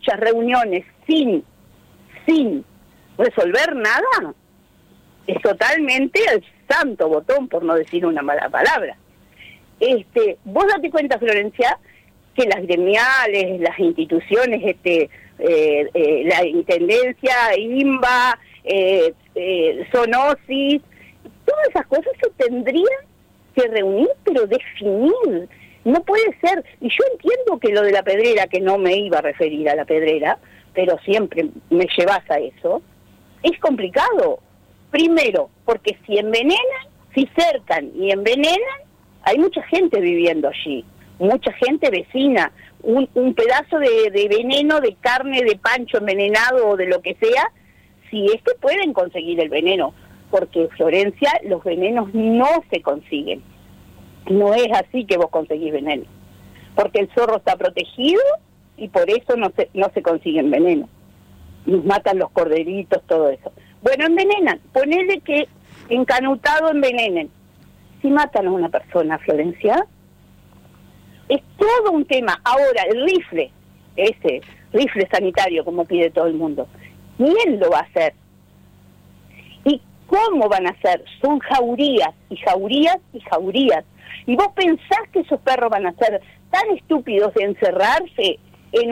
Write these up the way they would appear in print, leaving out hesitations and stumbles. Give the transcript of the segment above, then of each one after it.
muchas reuniones sin resolver nada, es totalmente el santo botón, por no decir una mala palabra. Vos date cuenta, Florencia, que las gremiales, las instituciones, la Intendencia, INBA, Sonosis, todas esas cosas se tendrían que reunir, pero definir. No puede ser. Y yo entiendo que lo de la Pedrera, que no me iba a referir a la Pedrera, pero siempre me llevas a eso, es complicado. Primero, porque si envenenan, si cercan y envenenan, hay mucha gente viviendo allí, mucha gente vecina. Un pedazo de veneno, de carne, de pancho envenenado o de lo que sea, si es que pueden conseguir el veneno, porque, Florencia, los venenos no se consiguen. No es así que vos conseguís veneno, porque el zorro está protegido y por eso no se consiguen veneno. Nos matan los corderitos, todo eso. Bueno, envenenan, ponele que encanutado envenenen. Si matan a una persona, Florencia, es todo un tema. Ahora, el rifle, ese rifle sanitario, como pide todo el mundo, ¿quién lo va a hacer? ¿Y cómo van a hacer? Son jaurías, y jaurías, y jaurías. ¿Y vos pensás que esos perros van a ser tan estúpidos de encerrarse en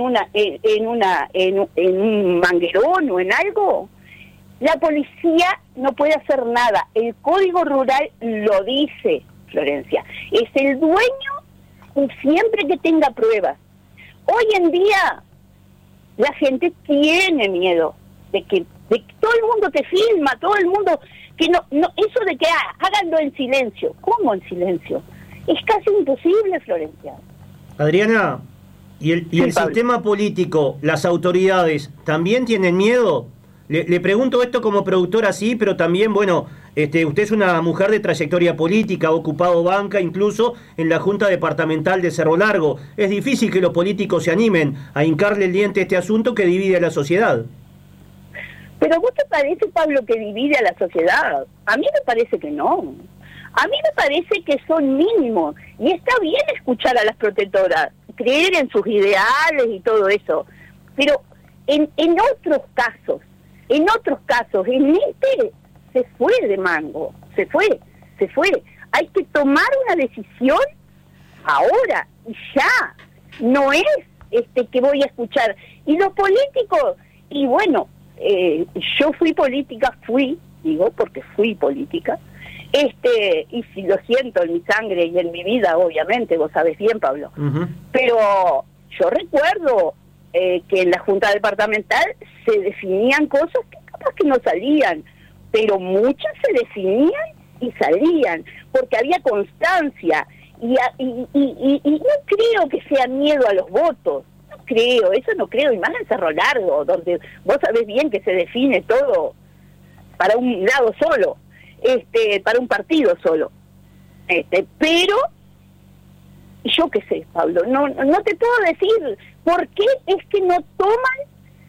un manguerón o en algo? La policía no puede hacer nada. El Código Rural lo dice, Florencia. Es el dueño y siempre que tenga pruebas. Hoy en día la gente tiene miedo de que todo el mundo te filma, todo el mundo que no eso de que háganlo en silencio. ¿Cómo en silencio? Es casi imposible, Florencia. Adriana, ¿y el sistema político, las autoridades, también tienen miedo? Le pregunto esto como productora, sí, pero también, bueno, usted es una mujer de trayectoria política, ha ocupado banca incluso en la Junta Departamental de Cerro Largo. Es difícil que los políticos se animen a hincarle el diente a este asunto que divide a la sociedad. ¿Pero vos te parece, Pablo, que divide a la sociedad? A mí me parece que no. A mí me parece que son mínimos. Y está bien escuchar a las protectoras, creer en sus ideales y todo eso. Pero en otros casos, en este se fue de mango, se fue. Hay que tomar una decisión ahora y ya. No es que voy a escuchar. Y los políticos, y bueno, yo fui política, porque fui política, y si lo siento en mi sangre y en mi vida, obviamente, vos sabés bien, Pablo. Uh-huh. Pero yo recuerdo que en la Junta Departamental se definían cosas que capaz que no salían, pero muchas se definían y salían, porque había constancia, y no creo que sea miedo a los votos, no creo, y más en Cerro Largo, donde vos sabés bien que se define todo para un lado solo, para un partido solo, pero yo qué sé, Pablo, no te puedo decir por qué es que no toman.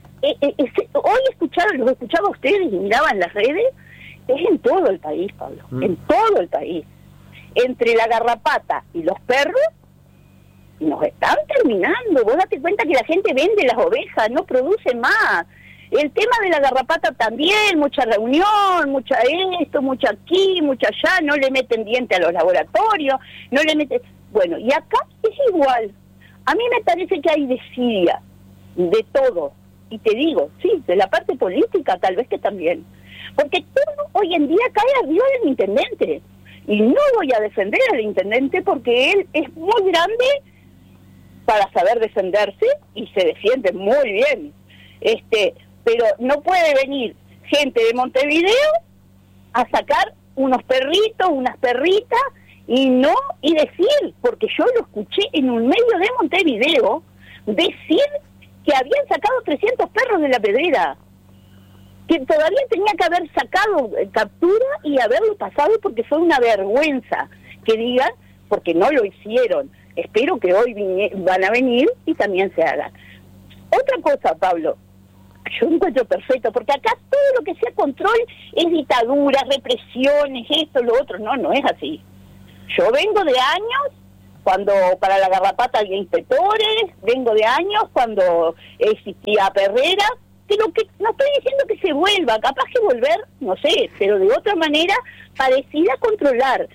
Hoy los escuchaba a ustedes y miraban las redes, es en todo el país, Pablo, en todo el país. Entre la garrapata y los perros, nos están terminando. Vos date cuenta que la gente vende las ovejas, no produce más. El tema de la garrapata también, mucha reunión, mucha esto, mucha aquí, mucha allá, no le meten diente a los laboratorios, no le meten... Bueno, y acá es igual. A mí me parece que hay desidia de todo. Y te digo, sí, de la parte política tal vez que también. Porque todo hoy en día cae arriba del intendente. Y no voy a defender al intendente porque él es muy grande para saber defenderse y se defiende muy bien. Pero no puede venir gente de Montevideo a sacar unos perritos, unas perritas y decir, porque yo lo escuché en un medio de Montevideo, decir que habían sacado 300 perros de la Pedrera, que todavía tenía que haber sacado captura y haberlo pasado porque fue una vergüenza que digan, porque no lo hicieron. Espero que hoy van a venir y también se hagan. Otra cosa, Pablo, yo encuentro perfecto, porque acá todo lo que sea control es dictadura, represiones, esto, lo otro. No es así. Yo vengo de años cuando para la garrapata había inspectores, vengo de años cuando existía perrera, pero que no estoy diciendo que se vuelva, capaz que volver, no sé, pero de otra manera parecida a controlar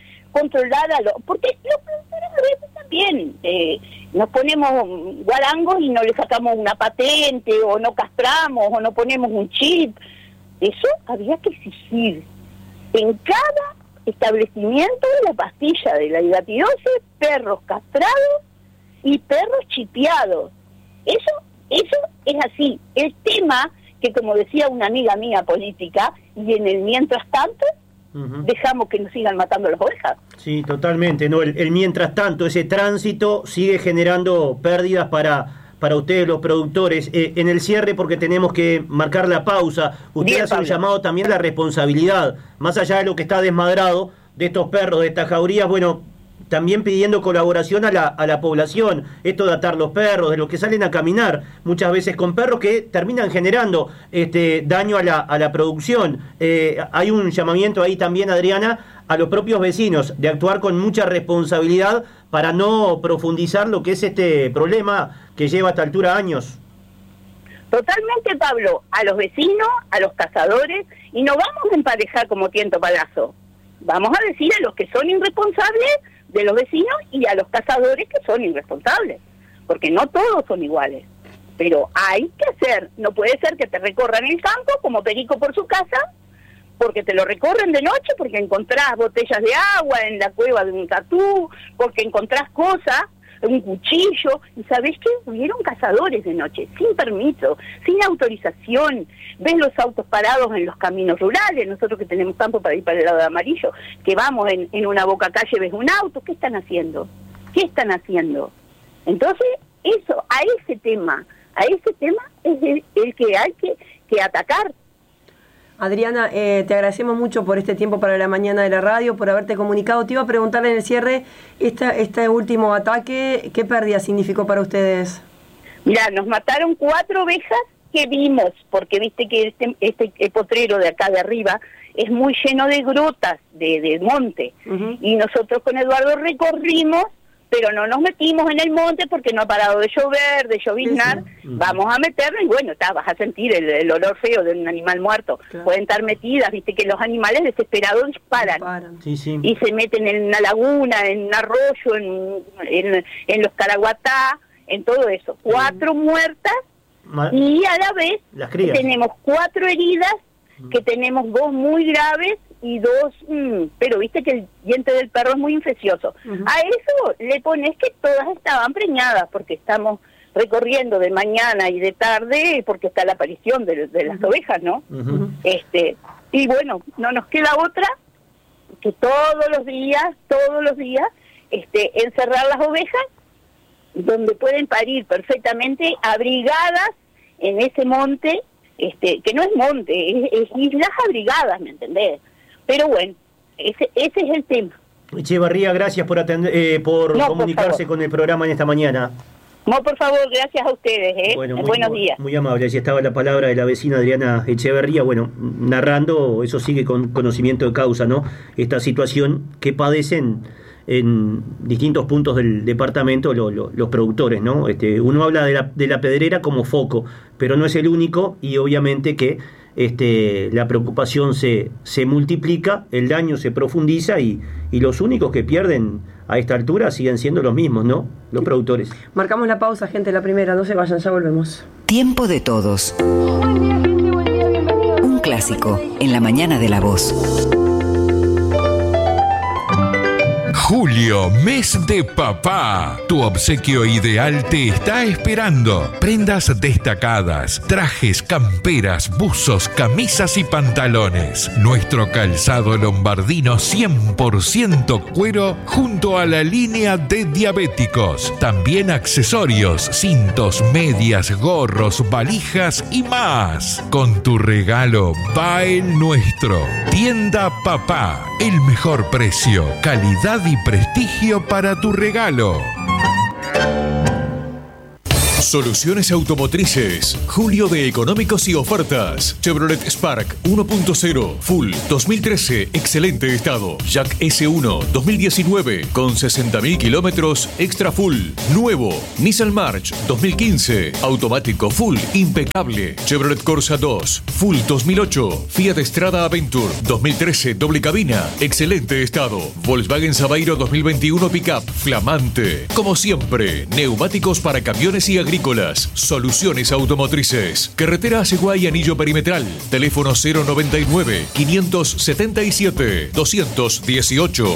porque los productores a veces también nos ponemos guarangos y no le sacamos una patente, o no castramos, o no ponemos un chip. Eso habría que exigir en cada establecimiento la pastilla de la hidatidosis, perros castrados y perros chipeados. Eso es así. El tema que, como decía una amiga mía política, y en el mientras tanto, dejamos que nos sigan matando las ovejas. Sí, totalmente, ¿no? El mientras tanto, ese tránsito sigue generando pérdidas para ustedes los productores. En el cierre, porque tenemos que marcar la pausa, usted hace un llamado también a la responsabilidad, más allá de lo que está desmadrado de estos perros, de estas jaurías, bueno, también pidiendo colaboración a la población, esto de atar los perros, de los que salen a caminar, muchas veces con perros que terminan generando daño a la producción. Hay un llamamiento ahí también, Adriana, a los propios vecinos, de actuar con mucha responsabilidad para no profundizar lo que es este problema que lleva a esta altura años. Totalmente, Pablo, a los vecinos, a los cazadores, y no vamos a emparejar como tiento palazo. Vamos a decir a los que son irresponsables de los vecinos y a los cazadores que son irresponsables, porque no todos son iguales, pero hay que hacer. No puede ser que te recorran el campo como perico por su casa, porque te lo recorren de noche, porque encontrás botellas de agua en la cueva de un tatú, porque encontrás cosas, un cuchillo, y ¿sabés qué? Hubieron cazadores de noche, sin permiso, sin autorización. Ves los autos parados en los caminos rurales, nosotros que tenemos campo para ir para el lado de Amarillo, que vamos en una boca calle, ves un auto, ¿qué están haciendo? ¿Qué están haciendo? Entonces, eso, a ese tema es el que hay que atacar. Adriana, te agradecemos mucho por este tiempo para la mañana de la radio, por haberte comunicado. Te iba a preguntar en el cierre, este último ataque, ¿qué pérdida significó para ustedes? Mirá, nos mataron 4 ovejas que vimos, porque viste que este potrero de acá de arriba es muy lleno de grotas, de monte, y nosotros con Eduardo recorrimos, pero no nos metimos en el monte porque no ha parado de llover, de lloviznar. Vamos a meternos y bueno, vas a sentir el olor feo de un animal muerto. Claro. Pueden estar metidas, viste que los animales desesperados disparan. Sí. Y se meten en una laguna, en un arroyo, en los caraguatá, en todo eso. 4 muertas y a la vez tenemos 4 heridas, que tenemos 2 muy graves y 2, pero viste que el diente del perro es muy infeccioso. A eso le pones que todas estaban preñadas, porque estamos recorriendo de mañana y de tarde, porque está la aparición de las ovejas, ¿no? Y bueno, no nos queda otra que todos los días, encerrar las ovejas, donde pueden parir perfectamente, abrigadas en ese monte, que no es monte, es islas abrigadas, ¿me entendés? Pero bueno, ese es el tema. Echeverría, gracias por comunicarse con el programa en esta mañana. No, por favor, gracias a ustedes, Bueno, buenos días. Muy amable, allí estaba la palabra de la vecina Adriana Echeverría, bueno, narrando, eso sigue con conocimiento de causa, ¿no? Esta situación que padecen en distintos puntos del departamento los productores, ¿no? Uno habla de la pedrera como foco, pero no es el único, y obviamente que la preocupación se multiplica, el daño se profundiza y los únicos que pierden a esta altura siguen siendo los mismos, ¿no? Los productores. Marcamos la pausa, gente, la primera, no se vayan, ya volvemos. Tiempo de todos. Un clásico en la mañana de La Voz. Julio, mes de papá. Tu obsequio ideal te está esperando. Prendas destacadas, trajes, camperas, buzos, camisas y pantalones. Nuestro calzado lombardino 100% cuero junto a la línea de diabéticos. También accesorios, cintos, medias, gorros, valijas y más. Con tu regalo va el nuestro. Tienda Papá. El mejor precio, calidad y prestigio para tu regalo. Soluciones automotrices. Julio de económicos y ofertas. Chevrolet Spark 1.0 Full 2013, excelente estado. Jack S1 2019 con 60.000 kilómetros extra full. Nuevo. Nissan March 2015 automático full impecable. Chevrolet Corsa 2 Full 2008. Fiat Strada Aventure 2013 doble cabina, excelente estado. Volkswagen Sabairo 2021 Pickup flamante. Como siempre, neumáticos para camiones y agrícolas. Soluciones automotrices. Carretera Aceguay Anillo Perimetral. Teléfono 099 577 218.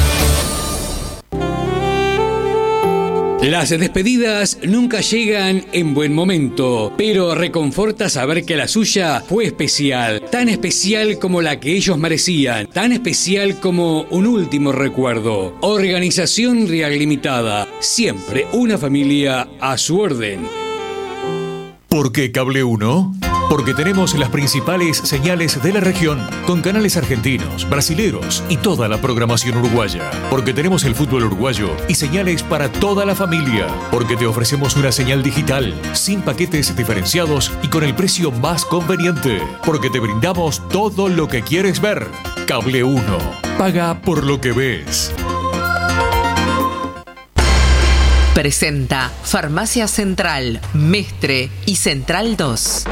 Las despedidas nunca llegan en buen momento, pero reconforta saber que la suya fue especial, tan especial como la que ellos merecían, tan especial como un último recuerdo. Organización Real Limitada, siempre una familia a su orden. ¿Por qué Cable 1? Porque tenemos las principales señales de la región, con canales argentinos, brasileros y toda la programación uruguaya. Porque tenemos el fútbol uruguayo y señales para toda la familia. Porque te ofrecemos una señal digital, sin paquetes diferenciados y con el precio más conveniente. Porque te brindamos todo lo que quieres ver. Cable 1. Paga por lo que ves. Presenta Farmacia Central, Mestre y Central 2.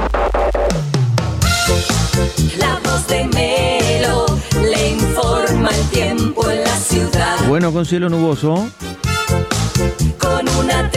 La voz de Melo le informa el tiempo en la ciudad. Bueno, con cielo nuboso. Con una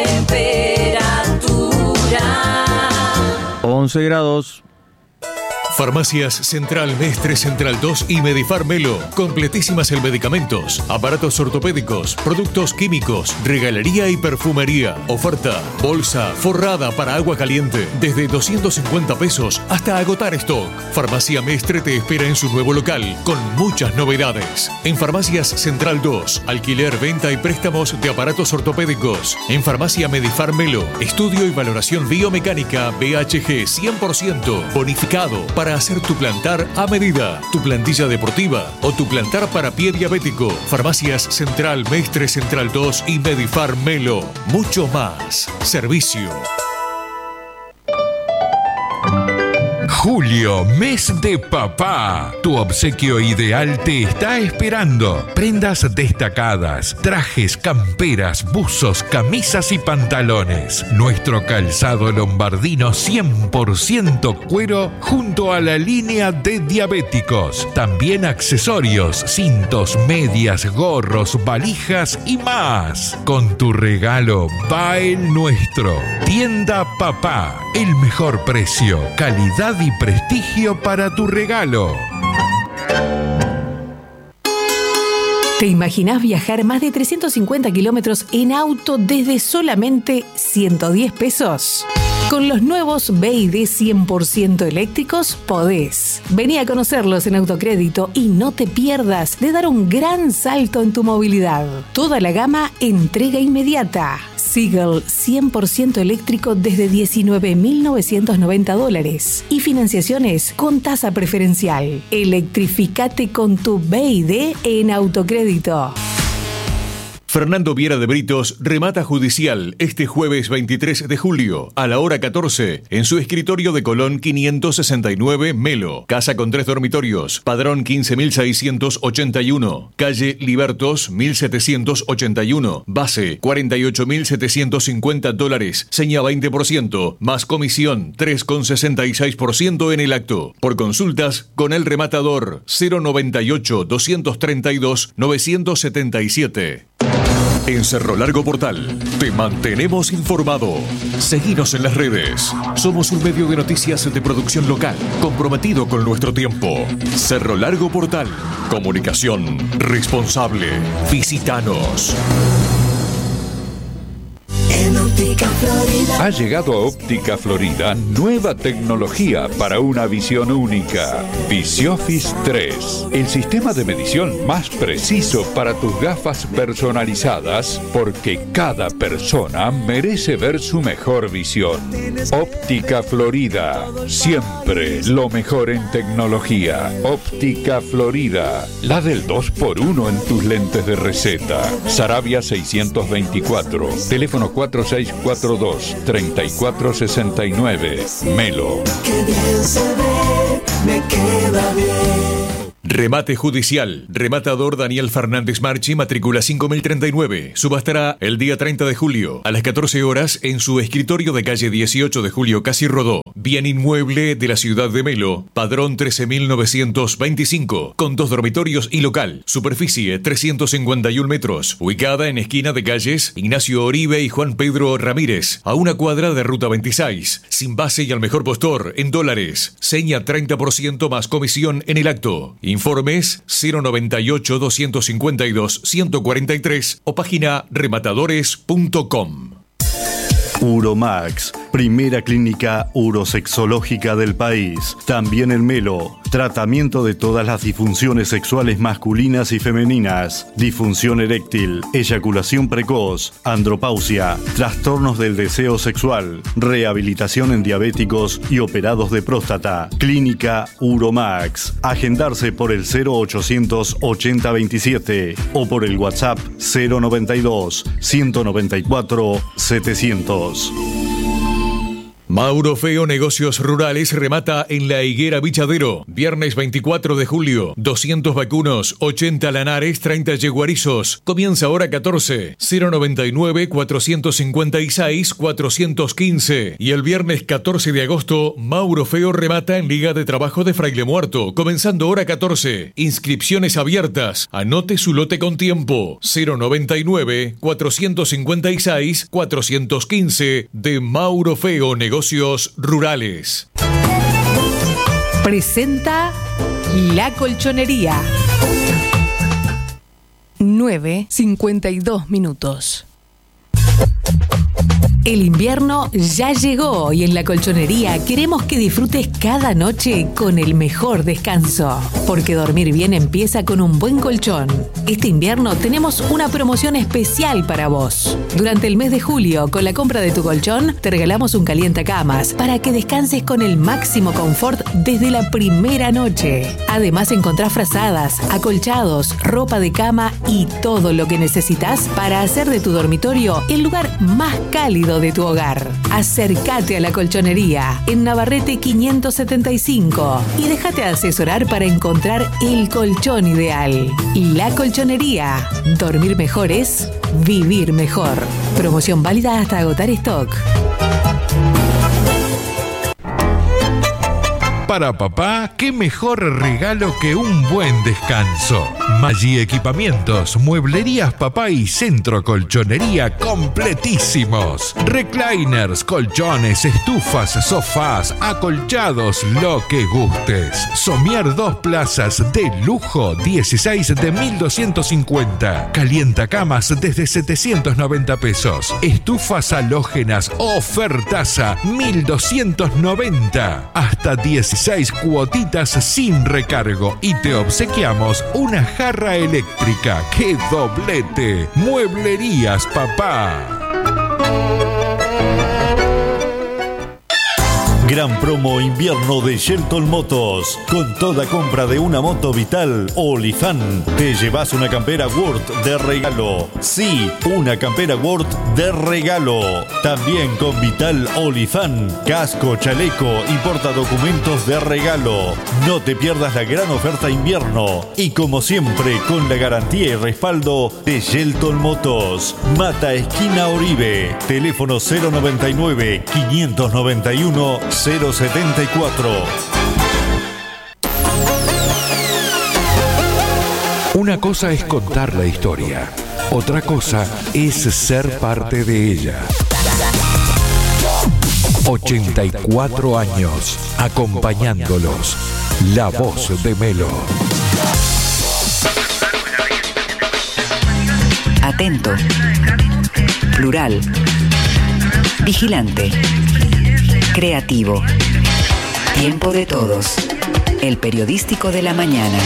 temperatura 11 grados. Farmacias Central, Mestre, Central 2 y Medifar Melo. Completísimas en medicamentos, aparatos ortopédicos, productos químicos, regalería y perfumería. Oferta, bolsa forrada para agua caliente, desde 250 pesos hasta agotar stock. Farmacia Mestre te espera en su nuevo local, con muchas novedades. En Farmacias Central 2, alquiler, venta y préstamos de aparatos ortopédicos. En Farmacia Medifar Melo, estudio y valoración biomecánica BHG 100%, bonificado para hacer tu plantar a medida, tu plantilla deportiva o tu plantar para pie diabético. Farmacias Central, Mestre, Central 2 y Medifar Melo. Mucho más. Servicio. Julio, mes de papá. Tu obsequio ideal te está esperando. Prendas destacadas, trajes, camperas, buzos, camisas y pantalones. Nuestro calzado lombardino 100% cuero junto a la línea de diabéticos. También accesorios, cintos, medias, gorros, valijas y más. Con tu regalo va el nuestro. Tienda Papá. El mejor precio, calidad y prestigio para tu regalo. ¿Te imaginás viajar más de 350 kilómetros en auto desde solamente 110 pesos? Con los nuevos BYD 100% eléctricos podés. Vení a conocerlos en Autocrédito y no te pierdas de dar un gran salto en tu movilidad. Toda la gama entrega inmediata. Seagull 100% eléctrico desde $19.990 y financiaciones con tasa preferencial. Electrificate con tu BYD en Autocrédito. Fernando Viera de Britos remata judicial este jueves 23 de julio a la hora 14 en su escritorio de Colón 569 Melo. Casa con 3 dormitorios, padrón 15.681, calle Libertos 1.781, base $48.750, seña 20%, más comisión 3,66% en el acto. Por consultas con el rematador 098-232-977. En Cerro Largo Portal te mantenemos informado. Seguinos en las redes. Somos un medio de noticias de producción local, comprometido con nuestro tiempo. Cerro Largo Portal. Comunicación responsable. Visítanos. Ha llegado a Óptica Florida nueva tecnología para una visión única. Visioffice 3, el sistema de medición más preciso para tus gafas personalizadas, porque cada persona merece ver su mejor visión. Óptica Florida, siempre lo mejor en tecnología. Óptica Florida, la del 2x1 en tus lentes de receta. Sarabia 624, teléfono 46 2642-3469. Melo. Qué bien se ve, me queda bien. Remate judicial. Rematador Daniel Fernández Marchi, matrícula 5039. Subastará el día 30 de julio a las 14 horas en su escritorio de calle 18 de Julio Casi Rodó. Bien inmueble de la ciudad de Melo. Padrón 13.925. Con 2 dormitorios y local. Superficie 351 metros. Ubicada en esquina de calles Ignacio Oribe y Juan Pedro Ramírez. A una cuadra de Ruta 26. Sin base y al mejor postor en dólares. Seña 30% más comisión en el acto. Informes 098-252-143 o página rematadores.com. Uromax, primera clínica urosexológica del país. También en Melo. Tratamiento de todas las disfunciones sexuales masculinas y femeninas. Disfunción eréctil, eyaculación precoz, andropausia, trastornos del deseo sexual, rehabilitación en diabéticos y operados de próstata. Clínica Uromax. Agendarse por el 0800 8027 o por el WhatsApp 092 194 700. Mauro Feo Negocios Rurales remata en La Higuera Bichadero. Viernes 24 de julio. 200 vacunos, 80 lanares, 30 yeguarizos. Comienza hora 14. 099-456-415. Y el viernes 14 de agosto, Mauro Feo remata en Liga de Trabajo de Fraile Muerto. Comenzando hora 14. Inscripciones abiertas. Anote su lote con tiempo. 099-456-415 de Mauro Feo Negocios Rurales. Presenta La Colchonería. 9:52. El invierno ya llegó y en La Colchonería queremos que disfrutes cada noche con el mejor descanso. Porque dormir bien empieza con un buen colchón. Este invierno tenemos una promoción especial para vos. Durante el mes de julio, con la compra de tu colchón, te regalamos un calientacamas para que descanses con el máximo confort desde la primera noche. Además encontrás frazadas, acolchados, ropa de cama y todo lo que necesitas para hacer de tu dormitorio el lugar más cálido de tu hogar. Acércate a La Colchonería en Navarrete 575 y déjate asesorar para encontrar el colchón ideal. La Colchonería. Dormir mejor es vivir mejor. Promoción válida hasta agotar stock. Para papá, qué mejor regalo que un buen descanso. Maggi Equipamientos, Mueblerías Papá y Centro Colchonería completísimos. Recliners, colchones, estufas, sofás, acolchados, lo que gustes. Somier 2 plazas de lujo, 16 de 1.250. Calientacamas desde 790 pesos. Estufas halógenas, ofertaza, 1.290. Hasta 16 cuotitas sin recargo y te obsequiamos una jarra eléctrica. ¡Qué doblete! Mueblerías Papá. Gran promo invierno de Shelton Motos. Con toda compra de una moto Vital o Olifan, te llevas una campera Word de regalo. Sí, una campera Word de regalo. También con Vital Olifan, casco, chaleco y portadocumentos de regalo. No te pierdas la gran oferta invierno. Y como siempre, con la garantía y respaldo de Shelton Motos. Mata esquina Oribe. Teléfono 099 591 074. Una cosa es contar la historia, otra cosa es ser parte de ella. 84 años acompañándolos. La voz de Melo. Atento. Plural. Vigilante. Creativo. Tiempo de todos. El periodístico de la mañana.